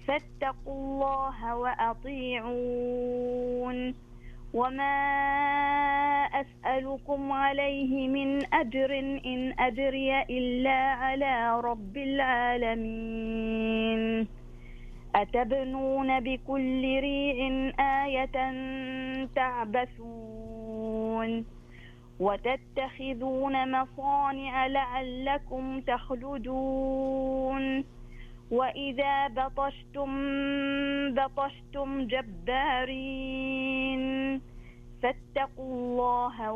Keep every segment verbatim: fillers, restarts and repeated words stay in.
فاتقوا الله وأطيعون وما أسألكم عليه من أجر إن أجري إلا على رب العالمين أتبنون بكل ريع آية تعبثون وتتخذون مصانع لعلكم تخلدون وإذا بطشتم بطشتم جبارين فاتقوا الله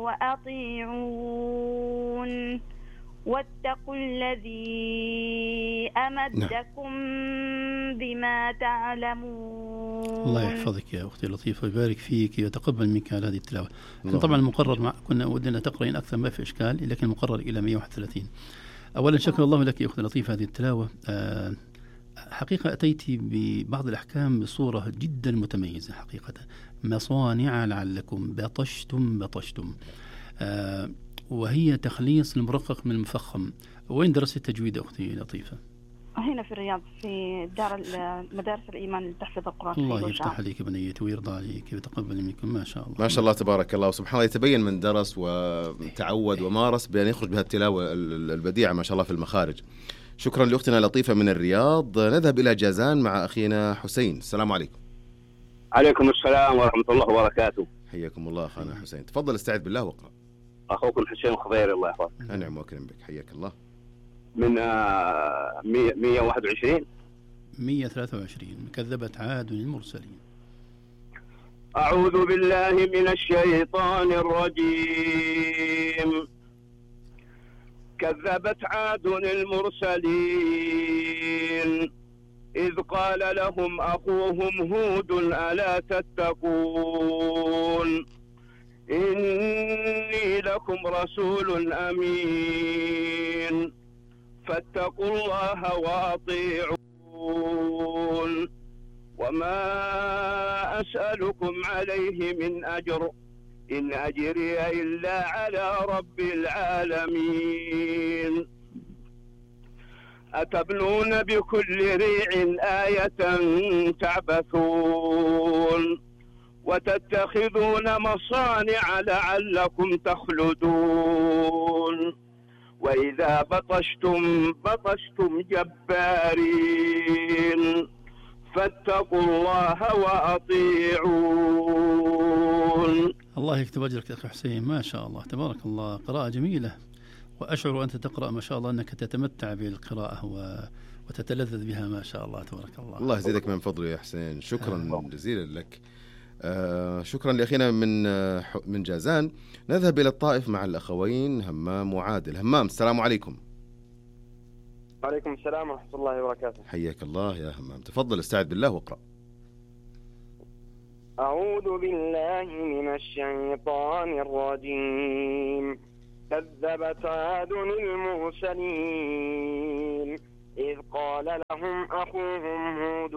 وأطيعون واتقوا الذي أمدكم بما تعلمون. الله يحفظك يا أختي لطيفة ويبارك فيك ويتقبل منك على هذه التلاوة. طبعا المقرر مع كنا ودنا تقرأين أكثر ما في إشكال، لكن المقرر إلى مئة وواحد وثلاثين. أولا شكر الله لك يا أختي لطيفة هذه التلاوة. أه حقيقة أتيت ببعض الأحكام بصورة جدا متميزة حقيقة. مصانع لعلكم بطشتم بطشتم أه وهي تخليص المرقق من المفخم. وين درست التجويد أختي لطيفة؟ هنا في الرياض في دار مدارس الإيمان لتحفيظ القرآن. الله يفتح عليك بنيتي ويرضى عليك ويتقبل منكم. ما شاء الله ما شاء الله تبارك الله. وسبحان الله يتبين من درس وتعود ومارس بأن يخرج بها التلاوة البديعة ما شاء الله في المخارج. شكرا لأختنا لطيفة من الرياض. نذهب إلى جازان مع أخينا حسين. السلام عليكم. عليكم السلام ورحمة الله وبركاته. حياكم الله أخانا حسين. تفضل استعد بالله واقرأ. أخوكم حسين الخضيري الله يحفظك. أنعم وأكرم بك. حياك الله. من مئة وواحد وعشرين مئة وثلاثة وعشرين. كذبت عاد المرسلين. أعوذ بالله من الشيطان الرجيم. كذبت عاد المرسلين إذ قال لهم أخوهم هود ألا تتقون إني لكم رسول أمين فاتقوا الله وأطيعون وما أسألكم عليه من أجر إن أجري إلا على رب العالمين أتبنون بكل ريع آية تعبثون وتتخذون مصانع لعلكم تخلدون وإذا بطشتم بطشتم جبارين فاتقوا الله وأطيعون. الله يكتب أجرك يا أخي حسين. ما شاء الله تبارك الله. قراءة جميلة، وأشعر أنت تقرأ ما شاء الله أنك تتمتع بالقراءة و... وتتلذذ بها ما شاء الله تبارك الله. الله يزيدك من فضله يا حسين. شكرا جزيلا لك. آه شكرا لأخينا من آه من جازان. نذهب إلى الطائف مع الأخوين همام وعادل. همام السلام عليكم. وعليكم السلام ورحمة الله وبركاته. حياك الله يا همام. تفضل استعد بالله واقرأ. أعوذ بالله من الشيطان الرجيم. كذبت عاد المرسلين إذ قال لهم أخوهم هود